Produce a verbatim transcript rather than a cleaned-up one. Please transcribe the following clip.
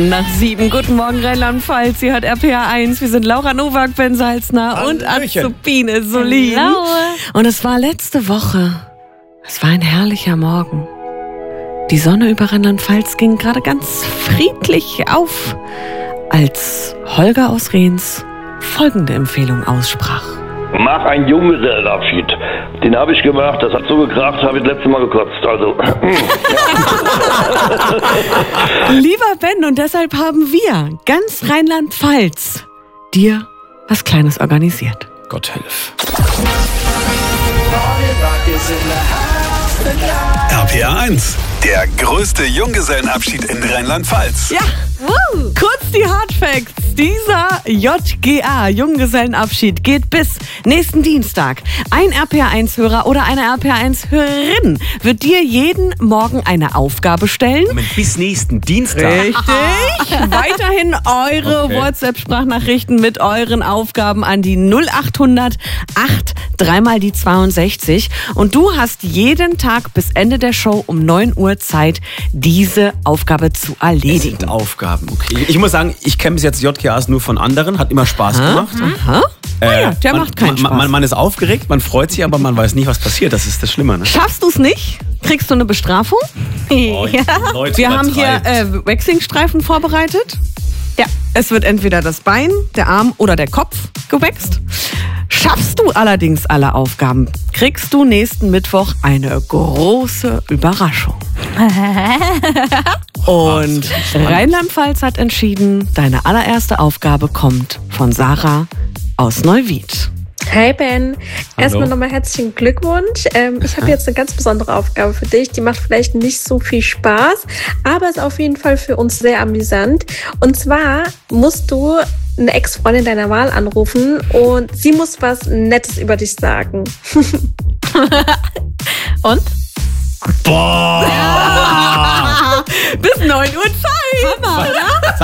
Nach sieben, guten Morgen Rheinland-Pfalz, sie hört R P R eins, wir sind Laura Nowak, Ben Salzner und Azubine Solin. Hallo. Und es war letzte Woche, es war ein herrlicher Morgen. Die Sonne über Rheinland-Pfalz ging gerade ganz friedlich auf, als Holger aus Rehns folgende Empfehlung aussprach. Mach einen Junggesellenabschied. Den habe ich gemacht, das hat so gekracht, habe ich das letzte Mal gekotzt. Also, Lieber Ben, und deshalb haben wir, ganz Rheinland-Pfalz, dir was Kleines organisiert. Gott hilf. R P R eins, der größte Junggesellenabschied in Rheinland-Pfalz. Ja, Woo. Kurz die Hardfacts. Dieser J G A, Junggesellenabschied, geht bis nächsten Dienstag. Ein R P R eins Hörer oder eine R P R eins Hörerin wird dir jeden Morgen eine Aufgabe stellen. Moment, bis nächsten Dienstag. Richtig. Weiterhin eure Okay. WhatsApp-Sprachnachrichten mit euren Aufgaben an die null achthundert acht dreimal die zweiundsechzig. Und du hast jeden Tag bis Ende der Show um neun Uhr Zeit, diese Aufgabe zu erledigen. Sind Aufgaben, okay. Ich muss sagen, ich kenne bis jetzt J G As nur von anderen, hat immer Spaß gemacht. Aha. Äh, Ah ja, der man, macht keinen man, Spaß. man, man ist aufgeregt, man freut sich, aber man weiß nicht, was passiert. Das ist das Schlimme, ne? Schaffst du es nicht? Kriegst du eine Bestrafung? Oh, Leute, Wir haben hier übertreibt. äh, Waxing-Streifen vorbereitet. Ja, es wird entweder das Bein, der Arm oder der Kopf gewaxt. Schaffst du allerdings alle Aufgaben, kriegst du nächsten Mittwoch eine große Überraschung. Und Rheinland-Pfalz hat entschieden, deine allererste Aufgabe kommt von Sarah aus Neuwied. Hi Ben, erstmal nochmal herzlichen Glückwunsch. Ähm, ich habe jetzt eine ganz besondere Aufgabe für dich. Die macht vielleicht nicht so viel Spaß, aber ist auf jeden Fall für uns sehr amüsant. Und zwar musst du eine Ex-Freundin deiner Wahl anrufen und sie muss was Nettes über dich sagen. Und? Boah! Bis neun Uhr Zeit!